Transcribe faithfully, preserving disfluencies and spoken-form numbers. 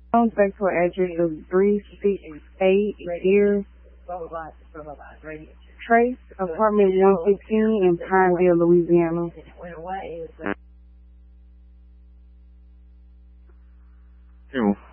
Comes back to an address of three six eight here. Trace, apartment one fifteen in Pineville, Louisiana. Two.